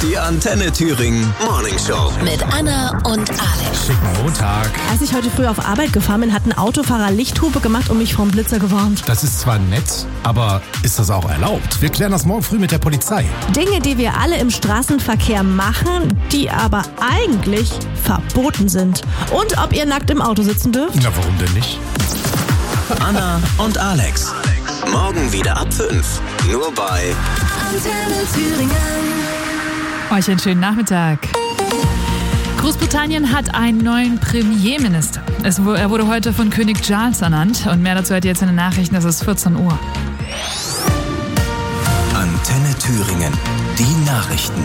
Die Antenne Thüringen Morning Show. Mit Anna und Alex. Schicken Montag. Als ich heute früh auf Arbeit gefahren bin, hat ein Autofahrer Lichthupe gemacht und mich vom Blitzer gewarnt. Das ist zwar nett, aber ist das auch erlaubt? Wir klären das morgen früh mit der Polizei. Dinge, die wir alle im Straßenverkehr machen, die aber eigentlich verboten sind. Und ob ihr nackt im Auto sitzen dürft? Na, warum denn nicht? Anna und Alex. Morgen wieder ab 5. Nur bei Antenne Thüringen. Euch einen schönen Nachmittag. Großbritannien hat einen neuen Premierminister. Er wurde heute von König Charles ernannt. Und mehr dazu hört ihr jetzt in den Nachrichten. Es ist 14 Uhr. Antenne Thüringen. Die Nachrichten.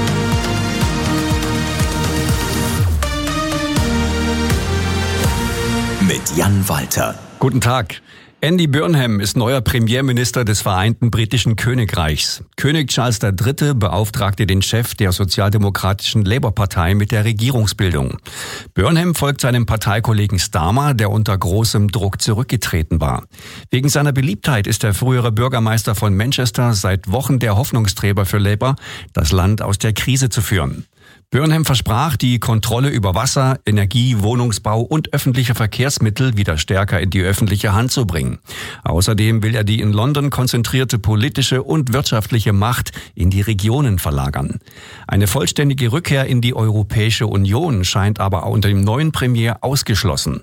Mit Jan Walter. Guten Tag. Andy Burnham ist neuer Premierminister des Vereinten Britischen Königreichs. König Charles III. Beauftragte den Chef der sozialdemokratischen Labour-Partei mit der Regierungsbildung. Burnham folgt seinem Parteikollegen Starmer, der unter großem Druck zurückgetreten war. Wegen seiner Beliebtheit ist der frühere Bürgermeister von Manchester seit Wochen der Hoffnungsträger für Labour, das Land aus der Krise zu führen. Burnham versprach, die Kontrolle über Wasser, Energie, Wohnungsbau und öffentliche Verkehrsmittel wieder stärker in die öffentliche Hand zu bringen. Außerdem will er die in London konzentrierte politische und wirtschaftliche Macht in die Regionen verlagern. Eine vollständige Rückkehr in die Europäische Union scheint aber unter dem neuen Premier ausgeschlossen.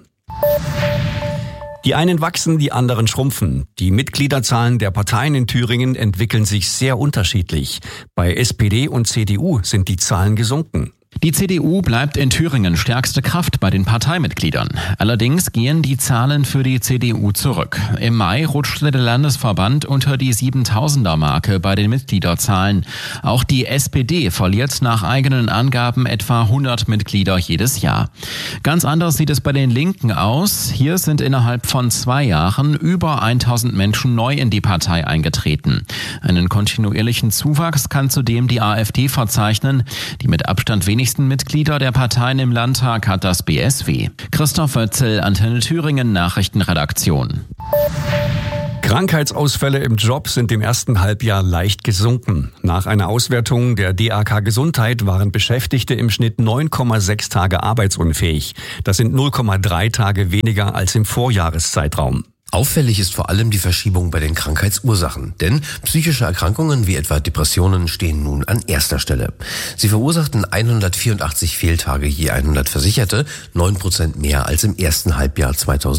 Die einen wachsen, die anderen schrumpfen. Die Mitgliederzahlen der Parteien in Thüringen entwickeln sich sehr unterschiedlich. Bei SPD und CDU sind die Zahlen gesunken. Die CDU bleibt in Thüringen stärkste Kraft bei den Parteimitgliedern. Allerdings gehen die Zahlen für die CDU zurück. Im Mai rutschte der Landesverband unter die 7000er-Marke bei den Mitgliederzahlen. Auch die SPD verliert nach eigenen Angaben etwa 100 Mitglieder jedes Jahr. Ganz anders sieht es bei den Linken aus. Hier sind innerhalb von 2 Jahren über 1000 Menschen neu in die Partei eingetreten. Einen kontinuierlichen Zuwachs kann zudem die AfD verzeichnen, die mit Abstand wenigsten Mitglieder der Parteien im Landtag hat das BSW. Christoph Wötzel, Antenne Thüringen Nachrichtenredaktion. Krankheitsausfälle im Job sind im ersten Halbjahr leicht gesunken. Nach einer Auswertung der DAK Gesundheit waren Beschäftigte im Schnitt 9,6 Tage arbeitsunfähig. Das sind 0,3 Tage weniger als im Vorjahreszeitraum. Auffällig ist vor allem die Verschiebung bei den Krankheitsursachen, denn psychische Erkrankungen wie etwa Depressionen stehen nun an erster Stelle. Sie verursachten 184 Fehltage je 100 Versicherte, 9% mehr als im ersten Halbjahr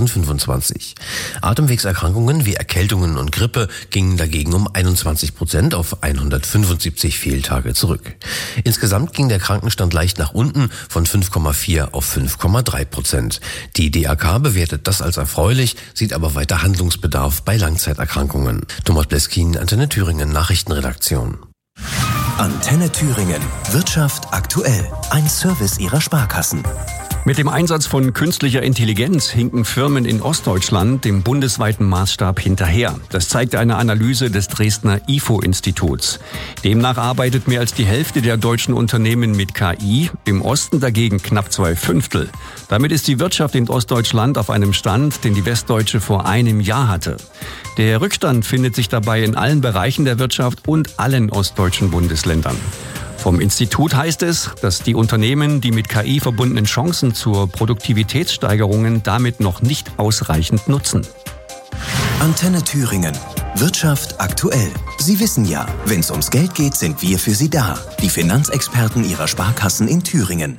2025. Atemwegserkrankungen wie Erkältungen und Grippe gingen dagegen um 21% auf 175 Fehltage zurück. Insgesamt ging der Krankenstand leicht nach unten von 5,4 auf 5,3%. Die DAK bewertet das als erfreulich, sieht aber weiter Handlungsbedarf bei Langzeiterkrankungen. Thomas Bleskin, Antenne Thüringen Nachrichtenredaktion. Antenne Thüringen. Wirtschaft aktuell. Ein Service Ihrer Sparkassen. Mit dem Einsatz von künstlicher Intelligenz hinken Firmen in Ostdeutschland dem bundesweiten Maßstab hinterher. Das zeigt eine Analyse des Dresdner IFO-Instituts. Demnach arbeitet mehr als die Hälfte der deutschen Unternehmen mit KI, im Osten dagegen knapp 2/5. Damit ist die Wirtschaft in Ostdeutschland auf einem Stand, den die Westdeutsche vor einem Jahr hatte. Der Rückstand findet sich dabei in allen Bereichen der Wirtschaft und allen ostdeutschen Bundesländern. Vom Institut heißt es, dass die Unternehmen die mit KI verbundenen Chancen zur Produktivitätssteigerungen damit noch nicht ausreichend nutzen. Antenne Thüringen. Wirtschaft aktuell. Sie wissen ja, wenn es ums Geld geht, sind wir für Sie da. Die Finanzexperten Ihrer Sparkassen in Thüringen.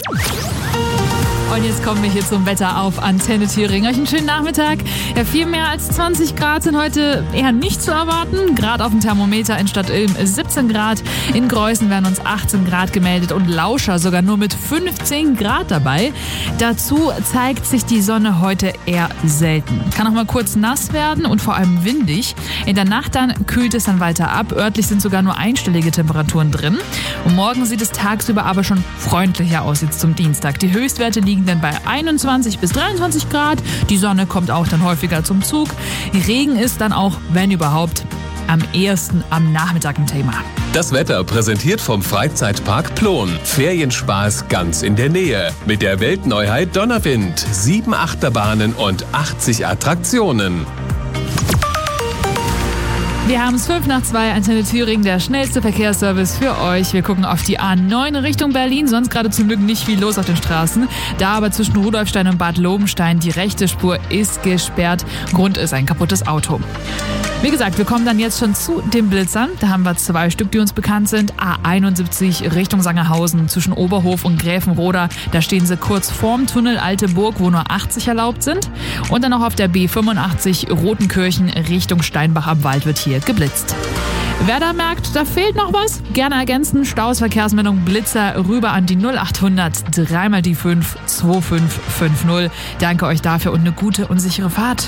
Und jetzt kommen wir hier zum Wetter auf Antenne Thüringen. Euch einen schönen Nachmittag. Ja, viel mehr als 20 Grad sind heute eher nicht zu erwarten. Gerade auf dem Thermometer in Stadtilm 17 Grad. In Greußen werden uns 18 Grad gemeldet und Lauscher sogar nur mit 15 Grad dabei. Dazu zeigt sich die Sonne heute eher selten. Kann auch mal kurz nass werden und vor allem windig. In der Nacht dann kühlt es dann weiter ab. Örtlich sind sogar nur einstellige Temperaturen drin. Und morgen sieht es tagsüber aber schon freundlicher aus jetzt zum Dienstag. Die Höchstwerte liegen dann bei 21 bis 23 Grad. Die Sonne kommt auch dann häufiger zum Zug. Regen ist dann auch, wenn überhaupt, am ehesten am Nachmittag ein Thema. Das Wetter präsentiert vom Freizeitpark Plon. Ferienspaß ganz in der Nähe. Mit der Weltneuheit Donnerwind. 7 Achterbahnen und 80 Attraktionen. Wir haben es 1:05, Antenne Thüringen, der schnellste Verkehrsservice für euch. Wir gucken auf die A9 Richtung Berlin, sonst gerade zum Glück nicht viel los auf den Straßen. Da aber zwischen Rudolfstein und Bad Lobenstein die rechte Spur ist gesperrt. Grund ist ein kaputtes Auto. Wie gesagt, wir kommen dann jetzt schon zu den Blitzern. Da haben wir 2 Stück, die uns bekannt sind. A71 Richtung Sangerhausen zwischen Oberhof und Gräfenroda. Da stehen sie kurz vorm Tunnel Alte Burg, wo nur 80 erlaubt sind. Und dann noch auf der B85 Rotenkirchen Richtung Steinbach am Wald wird hier geblitzt. Wer da merkt, da fehlt noch was, gerne ergänzen. Staus, Verkehrsmeldung, Blitzer rüber an die 0800 3 die 5 2550. Danke euch dafür und eine gute und sichere Fahrt.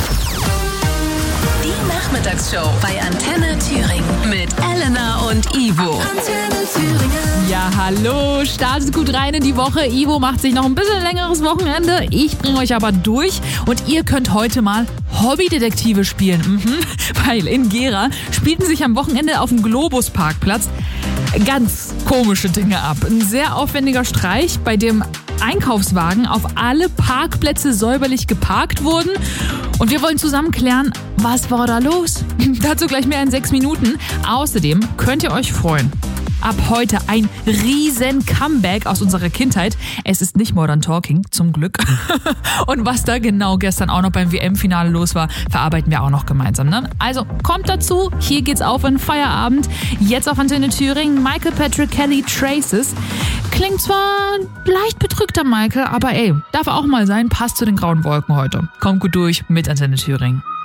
Die Nachmittagsshow bei Antenne Thüringen mit Elena und Ivo. Antenne Thüringen. Ja, hallo, startet gut rein in die Woche. Ivo macht sich noch ein bisschen längeres Wochenende. Ich bringe euch aber durch und ihr könnt heute mal Hobbydetektive spielen. Weil in Gera spielten sich am Wochenende auf dem Globus-Parkplatz ganz komische Dinge ab. Ein sehr aufwendiger Streich, bei dem Einkaufswagen auf alle Parkplätze säuberlich geparkt wurden. Und wir wollen zusammen klären, was war da los? Dazu gleich mehr in 6 Minuten. Außerdem könnt ihr euch freuen. Ab heute ein riesen Comeback aus unserer Kindheit. Es ist nicht Modern Talking, zum Glück. Und was da genau gestern auch noch beim WM-Finale los war, verarbeiten wir auch noch gemeinsam. Ne? Also kommt dazu, hier geht's auf in Feierabend. Jetzt auf Antenne Thüringen, Michael Patrick Kelly Traces. Klingt zwar leicht bedrückter Michael, aber ey, darf auch mal sein, passt zu den grauen Wolken heute. Kommt gut durch mit Antenne Thüringen.